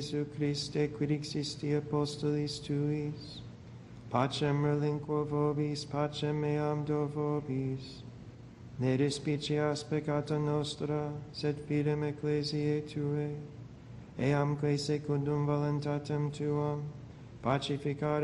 Jesu Christe, quid existi apostolis tuis, pacem relinquo vobis, pacem meam do vobis. Ne despicias peccata nostra, sed fidem ecclesiae Tuae, eamque secundum voluntatem Tuam, pacificare